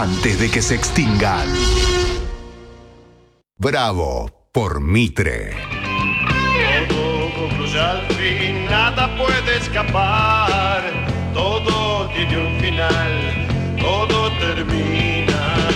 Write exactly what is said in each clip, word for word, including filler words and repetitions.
antes de que se extingan. Bravo por Mitre. Todo concluye al fin, nada puede escapar. Todo tiene un final, todo termina.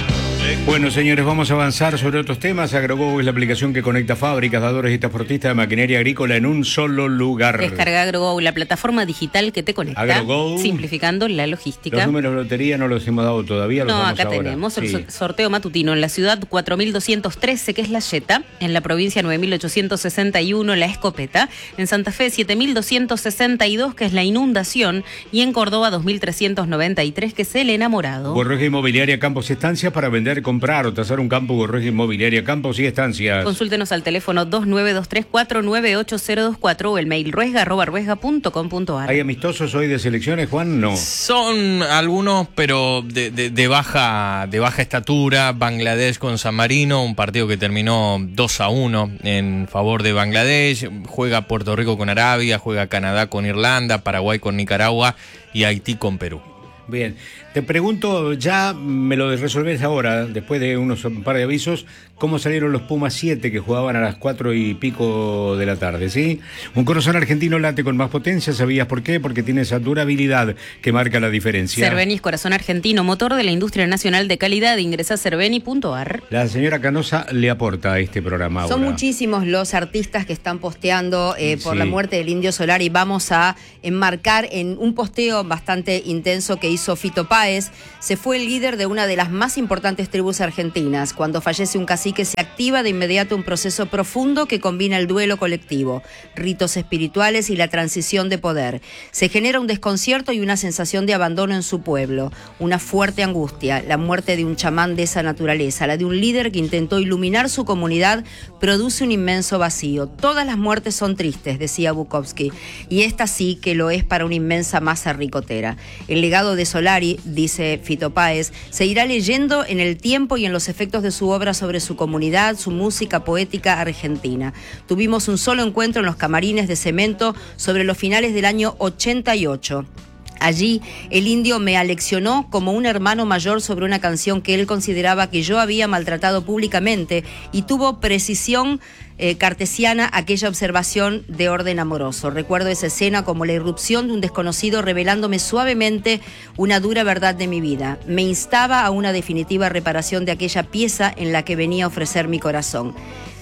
Bueno, señores, vamos a avanzar sobre otros temas. AgroGo es la aplicación que conecta fábricas, dadores y transportistas de maquinaria agrícola en un solo lugar. Descarga AgroGo, la plataforma digital que te conecta, AgroGo, simplificando la logística. Los números de lotería no los hemos dado todavía. Los no, damos acá ahora. tenemos sí. el sorteo matutino en la ciudad cuatro mil doscientos trece, que es la Yeta, en la provincia nueve mil ochocientos sesenta y uno, la Escopeta, en Santa Fe siete mil doscientos sesenta y dos, que es la Inundación, y en Córdoba dos mil trescientos noventa y tres, que es el Enamorado. Gorroja Inmobiliaria Campos y Estancias para vender, comprar o tasar un campo. Gorroja Inmobiliaria Campos y Estancias. Consúltenos al teléfono dos nueve dos tres cuatro nueve ocho cero dos cuatro o el mail ruesga arroba ruesga punto com punto ar. ¿Hay amistosos hoy de selecciones, Juan? No. Son algunos, pero de, de, de baja de baja estatura. Bangladesh con San Marino, un partido que terminó dos a uno en favor de Bangladesh. Juega Puerto Rico con Arabia, juega Canadá con Irlanda, Paraguay con Nicaragua y Haití con Perú. Bien, te pregunto, ya me lo resolvés ahora, después de unos un par de avisos, cómo salieron los Pumas siete que jugaban a las cuatro y pico de la tarde, ¿sí? Un corazón argentino late con más potencia, ¿sabías por qué? Porque tiene esa durabilidad que marca la diferencia. Cervenis, corazón argentino, motor de la industria nacional de calidad. Ingresa a cerveni punto ar. La señora Canosa le aporta a este programa ahora. Son muchísimos los artistas que están posteando eh, por sí. la muerte del Indio Solari. Vamos a enmarcar en un posteo bastante intenso que hizo hizo Fito Páez. Se fue el líder de una de las más importantes tribus argentinas. Cuando fallece un cacique se activa de inmediato un proceso profundo que combina el duelo colectivo, ritos espirituales y la transición de poder. Se genera un desconcierto y una sensación de abandono en su pueblo, una fuerte angustia. La muerte de un chamán de esa naturaleza, la de un líder que intentó iluminar su comunidad, produce un inmenso vacío. Todas las muertes son tristes, decía Bukowski, y esta sí que lo es para una inmensa masa ricotera. El legado de Solari, dice Fito Páez, se irá leyendo en el tiempo y en los efectos de su obra sobre su comunidad, su música poética argentina. Tuvimos un solo encuentro en los camarines de Cemento sobre los finales del año ochenta y ocho. Allí, el Indio me aleccionó como un hermano mayor sobre una canción que él consideraba que yo había maltratado públicamente, y tuvo precisión eh, cartesiana aquella observación de orden amoroso. Recuerdo esa escena como la irrupción de un desconocido revelándome suavemente una dura verdad de mi vida. Me instaba a una definitiva reparación de aquella pieza en la que venía a ofrecer mi corazón.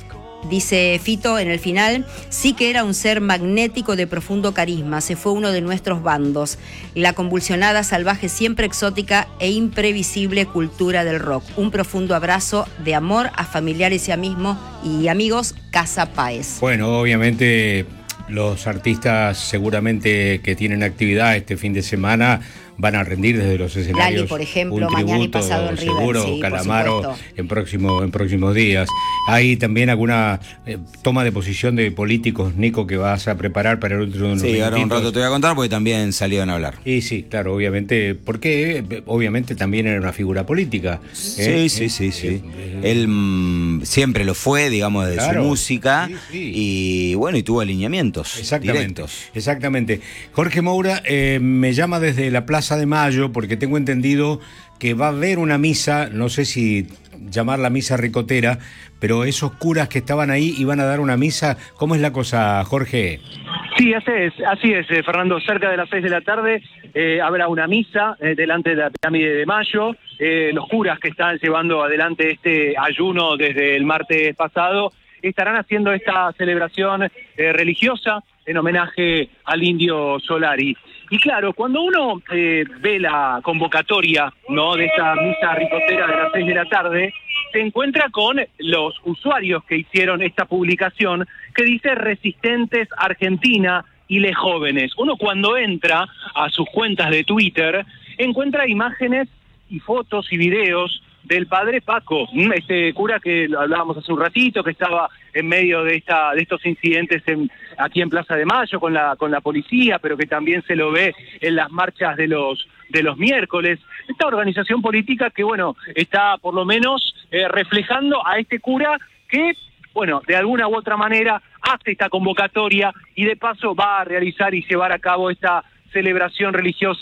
Dice Fito en el final, sí que era un ser magnético de profundo carisma, se fue uno de nuestros bandos, la convulsionada, salvaje, siempre exótica e imprevisible cultura del rock. Un profundo abrazo de amor a familiares y, a mismo, y amigos, Casa Páez. Bueno, obviamente los artistas seguramente que tienen actividad este fin de semana van a rendir desde los escenarios. Lali, por ejemplo, un mañana y tributo, pasado en River, seguro, sí, Calamaro en próximo en próximos días. Hay también alguna eh, toma de posición de políticos, Nico, que vas a preparar para el último de los Sí, ahora un rato te voy a contar porque también salieron a hablar. Y sí, claro, obviamente, porque eh, obviamente también era una figura política. Sí, ¿eh? sí, sí, sí. Eh, eh, Él mmm, siempre lo fue, digamos, de claro, su música, sí, sí. Y bueno, y tuvo alineamientos Exactamente, directos. Exactamente. Jorge Moura eh, me llama desde la Plaza de Mayo porque tengo entendido que va a haber una misa, no sé si llamarla misa ricotera, pero esos curas que estaban ahí iban a dar una misa. ¿Cómo es la cosa, Jorge? Sí, así es, así es, eh, Fernando. Cerca de las seis de la tarde eh, habrá una misa eh, delante de la pirámide de Mayo. Eh, los curas que están llevando adelante este ayuno desde el martes pasado estarán haciendo esta celebración eh, religiosa en homenaje al Indio Solari. Y claro, cuando uno eh, ve la convocatoria, ¿no?, de esta misa ricotera de las seis de la tarde, se encuentra con los usuarios que hicieron esta publicación que dice Resistentes Argentina y Les Jóvenes. Uno cuando entra a sus cuentas de Twitter encuentra imágenes y fotos y videos del padre Paco, este cura que hablábamos hace un ratito, que estaba en medio de esta de estos incidentes en, aquí en Plaza de Mayo con la con la policía, pero que también se lo ve en las marchas de los de los miércoles. Esta organización política que, bueno, está por lo menos eh, reflejando a este cura que, bueno, de alguna u otra manera hace esta convocatoria y de paso va a realizar y llevar a cabo esta celebración religiosa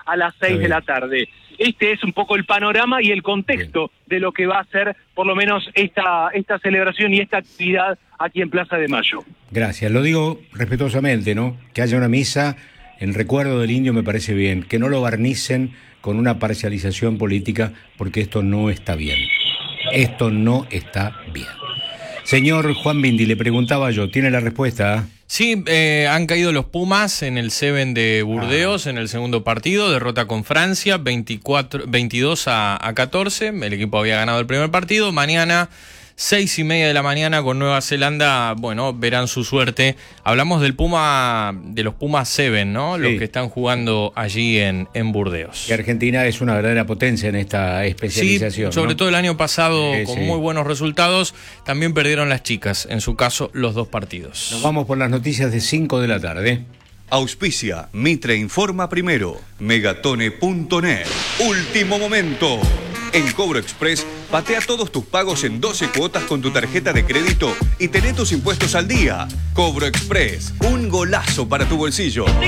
a las seis de la tarde. Este es un poco el panorama y el contexto Bien. de lo que va a ser por lo menos esta, esta celebración y esta actividad aquí en Plaza de Mayo. Gracias, lo digo respetuosamente, ¿no? Que haya una misa en recuerdo del indio me parece bien, que no lo barnicen con una parcialización política, porque esto no está bien. Esto no está bien. Señor Juan Bindi, le preguntaba yo, ¿tiene la respuesta? Sí, eh, han caído los Pumas en el Seven de Burdeos ah. en el segundo partido, derrota con Francia, veinticuatro, veintidós a catorce, el equipo había ganado el primer partido. Mañana, seis y media de la mañana con Nueva Zelanda, bueno, verán su suerte. Hablamos del Puma, de los Pumas Seven, ¿no? Sí. Los que están jugando allí en, en Burdeos. Y Argentina es una verdadera potencia en esta especialización. Sí, sobre ¿no? todo el año pasado sí, con sí. muy buenos resultados. También perdieron las chicas, en su caso, los dos partidos. Nos vamos por las noticias de cinco de la tarde. Auspicia Mitre Informa Primero, megatone punto net. Último momento. En Cobro Express, patea todos tus pagos en doce cuotas con tu tarjeta de crédito y tené tus impuestos al día. Cobro Express, un golazo para tu bolsillo.